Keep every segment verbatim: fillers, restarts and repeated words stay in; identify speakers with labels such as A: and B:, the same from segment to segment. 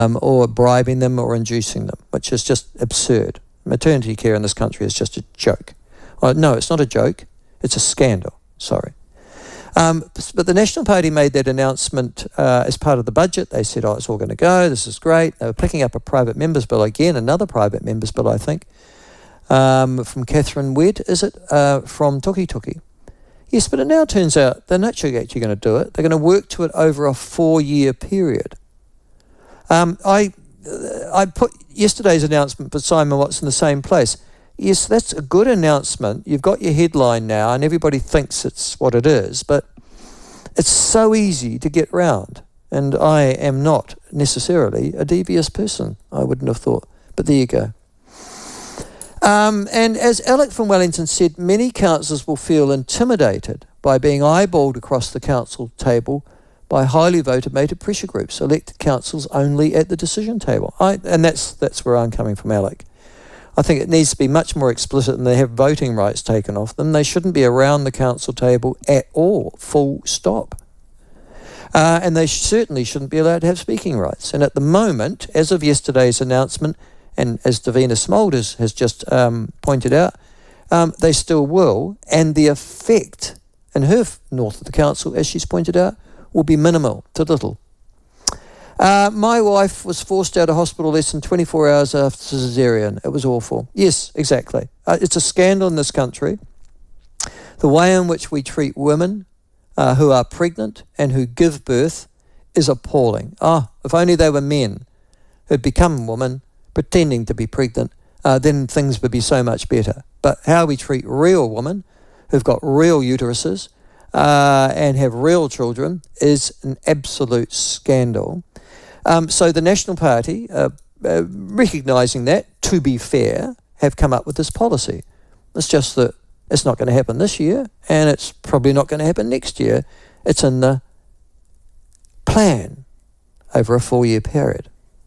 A: um, or bribing them or inducing them, which is just absurd. Maternity care in this country is just a joke. Well, no, it's not a joke. It's a scandal. Sorry. Um, but the National Party made that announcement uh, as part of the budget. They said, oh, it's all going to go. This is great. They were picking up a private members bill again, another private members bill, I think, um, from Catherine Wedd, is it, uh, from Tuki Tuki. Yes, but it now turns out they're not actually going to do it. They're going to work to it over a four-year period. Um, I, uh, I put yesterday's announcement for Simon Watts in the same place. Yes, that's a good announcement. You've got your headline now and everybody thinks it's what it is, but it's so easy to get round. And I am not necessarily a devious person, I wouldn't have thought. But there you go. Um, and as Alec from Wellington said, many councillors will feel intimidated by being eyeballed across the council table by highly voted pressure groups, elected councils only at the decision table. I, and that's, that's where I'm coming from, Alec. I think it needs to be much more explicit and they have voting rights taken off them. They shouldn't be around the council table at all, full stop. Uh, and they certainly shouldn't be allowed to have speaking rights. And at the moment, as of yesterday's announcement, and as Davina Smulders has just um, pointed out, um, they still will. And the effect in her north of the council, as she's pointed out, will be minimal to little. Uh, my wife was forced out of hospital less than twenty-four hours after caesarean. It was awful. Yes, exactly. Uh, it's a scandal in this country. The way in which we treat women uh, who are pregnant and who give birth is appalling. Ah, oh, if only they were men who'd become women pretending to be pregnant, uh, then things would be so much better. But how we treat real women who've got real uteruses uh, and have real children is an absolute scandal. Um, so the National Party, uh, uh, recognising that, to be fair, have come up with this policy. It's just that it's not going to happen this year, and it's probably not going to happen next year. It's in the plan over a four-year period.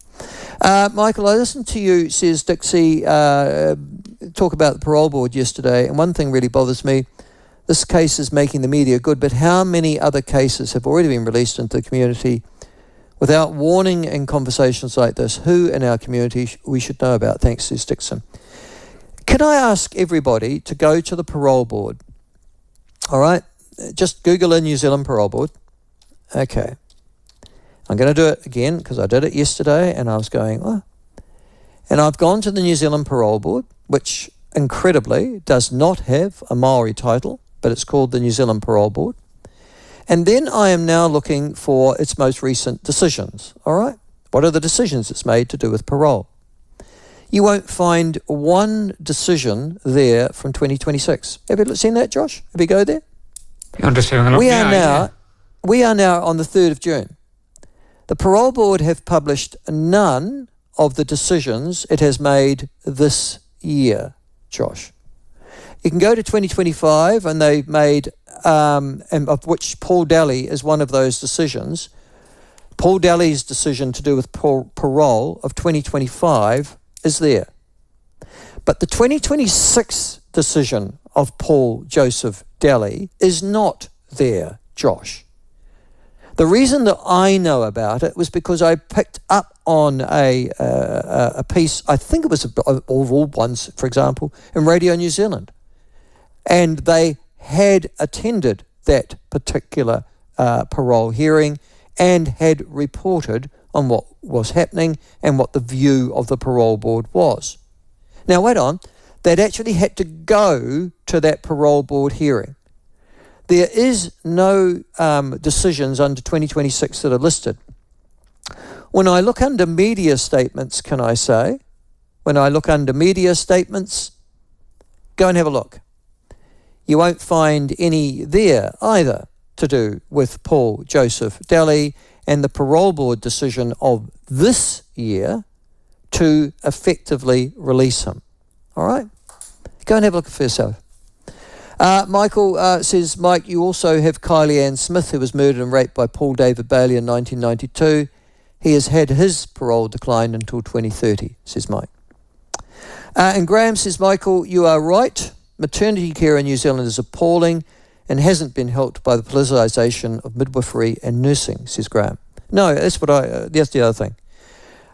A: Uh, Michael, I listened to you, says Dixie, uh, talk about the parole board yesterday, and one thing really bothers me. This case is making the media good, but how many other cases have already been released into the community without warning and conversations like this? Who in our community sh we should know about? Thanks, Sue Dixon. Can I ask everybody to go to the parole board? All right, just Google a New Zealand parole board. Okay. I'm going to do it again because I did it yesterday and I was going, oh. And I've gone to the New Zealand parole board, which incredibly does not have a Maori title, but it's called the New Zealand Parole Board. And then I am now looking for its most recent decisions, all right? What are the decisions it's made to do with parole? You won't find one decision there from twenty twenty-six. Have you seen that, Josh? Have you go there?
B: I'm just having a look.
A: We are
B: now,
A: now,
B: yeah.
A: we are now on the third of June. The parole board have published none of the decisions it has made this year, Josh. You can go to twenty twenty-five and they've made, um, and of which Paul Daly is one of those decisions. Paul Daly's decision to do with par parole of twenty twenty-five is there. But the twenty twenty-six decision of Paul Joseph Daly is not there, Josh. The reason that I know about it was because I picked up on a, uh, a piece, I think it was of all ones, for example, in Radio New Zealand. And they had attended that particular uh, parole hearing and had reported on what was happening and what the view of the parole board was. Now, wait on. They'd actually had to go to that parole board hearing. There is no um, decisions under twenty twenty-six that are listed. When I look under media statements, can I say, when I look under media statements, go and have a look. You won't find any there either to do with Paul Joseph Daly and the parole board decision of this year to effectively release him. All right? Go and have a look for yourself. Uh, Michael uh, says, Mike, you also have Kylie Ann Smith, who was murdered and raped by Paul David Bailey in nineteen ninety-two. He has had his parole declined until twenty thirty, says Mike. Uh, and Graham says, Michael, you are right. Maternity care in New Zealand is appalling and hasn't been helped by the politicisation of midwifery and nursing, says Graham. No, that's what I, uh, that's the other thing.